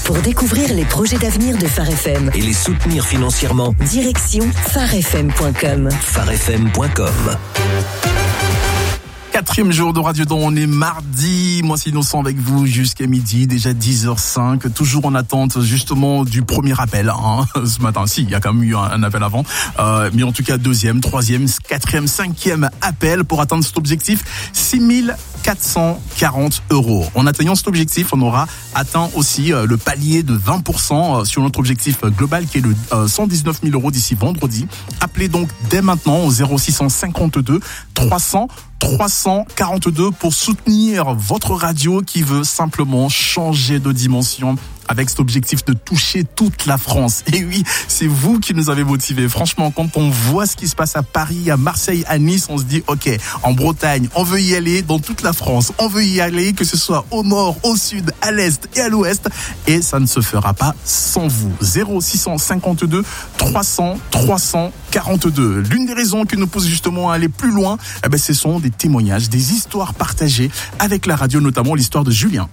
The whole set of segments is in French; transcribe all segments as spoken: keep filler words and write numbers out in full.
Pour découvrir les projets d'avenir de Phare F M et les soutenir financièrement, direction phare f m point com. phare f m point com. Quatrième jour de Radio Don, on est mardi. Moi, c'est Innocent avec vous jusqu'à midi, déjà dix heures cinq. Toujours en attente, justement, du premier appel, hein, ce matin. Si, il y a quand même eu un, un appel avant. Euh, mais en tout cas, deuxième, troisième, quatrième, cinquième appel pour atteindre cet objectif. six mille quatre cent quarante euros. En atteignant cet objectif, on aura atteint aussi euh, le palier de vingt pour cent sur notre objectif global qui est de euh, cent dix-neuf mille euros d'ici vendredi. Appelez donc dès maintenant au zéro six cent cinquante-deux trois cents trois cent quarante-deux pour soutenir votre radio qui veut simplement changer de dimension avec cet objectif de toucher toute la France. Et oui, c'est vous qui nous avez motivés. Franchement, quand on voit ce qui se passe à Paris, à Marseille, à Nice, on se dit, ok, en Bretagne, on veut y aller dans toute la France. On veut y aller, que ce soit au nord, au sud, à l'est et à l'ouest. Et ça ne se fera pas sans vous. zéro six cent cinquante-deux trois cents trois cent quarante-deux. L'une des raisons qui nous pousse justement à aller plus loin, eh ben, ce sont des témoignages, des histoires partagées avec la radio, notamment l'histoire de Julien.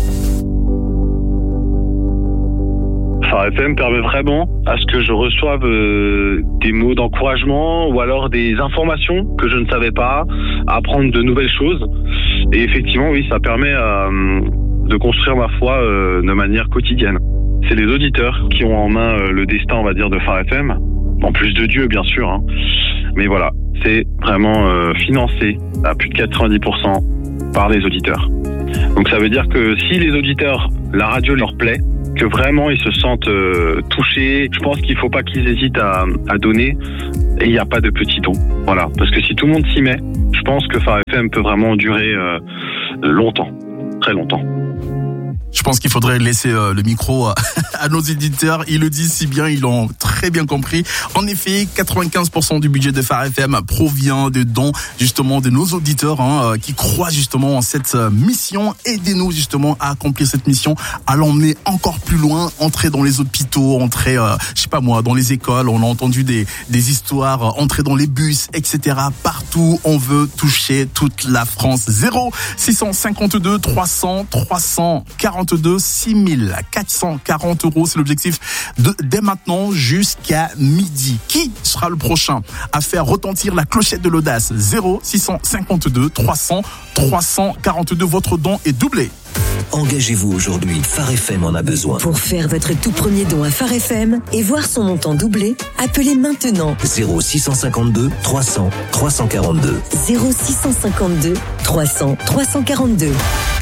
Phare F M permet vraiment à ce que je reçoive euh, des mots d'encouragement ou alors des informations que je ne savais pas, apprendre de nouvelles choses. Et effectivement, oui, ça permet euh, de construire ma foi euh, de manière quotidienne. C'est les auditeurs qui ont en main euh, le destin, on va dire, de Phare F M, en plus de Dieu, bien sûr. Hein. Mais voilà, c'est vraiment euh, financé à plus de quatre-vingt-dix pour cent par les auditeurs. Donc ça veut dire que si les auditeurs, la radio leur plaît, que vraiment ils se sentent euh, touchés, je pense qu'il ne faut pas qu'ils hésitent à, à donner, et il n'y a pas de petits dons. Voilà, parce que si tout le monde s'y met, je pense que Phare F M peut vraiment durer euh, longtemps, très longtemps. Je pense qu'il faudrait laisser euh, le micro à, à nos éditeurs. Ils le disent si bien, ils l'ont très bien compris. En effet, quatre-vingt-quinze pour cent du budget de Phare F M provient de dons justement de nos auditeurs hein, qui croient justement en cette mission. Aidez-nous justement à accomplir cette mission, à l'emmener encore plus loin, entrer dans les hôpitaux, entrer, euh, je sais pas moi, dans les écoles. On a entendu des, des histoires, entrer dans les bus, et cetera. Partout, on veut toucher toute la France. zéro six cent cinquante-deux trois cents trois cent quarante de six mille quatre cent quarante euros, c'est l'objectif de dès maintenant jusqu'à midi. Qui sera le prochain à faire retentir la clochette de l'audace? Zéro six cent cinquante-deux trois cents trois cent quarante-deux, votre don est doublé. Engagez-vous aujourd'hui, Phare F M en a besoin. Pour faire votre tout premier don à Phare F M et voir son montant doublé, appelez maintenant zéro six cent cinquante-deux trois cents trois cent quarante-deux. zéro six cent cinquante-deux trois cents trois cent quarante-deux.